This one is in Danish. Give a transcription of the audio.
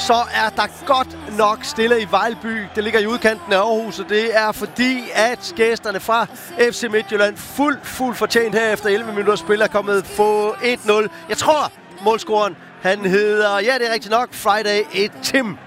så er der godt nok stille i Vejlby. Det ligger i udkanten af Aarhus, og det er fordi, at gæsterne fra FC Midtjylland fuldt fortjent her efter 11 minutter spil er kommet få 1-0. Jeg tror, målscoren, han hedder, ja det er rigtigt nok, Friday Tim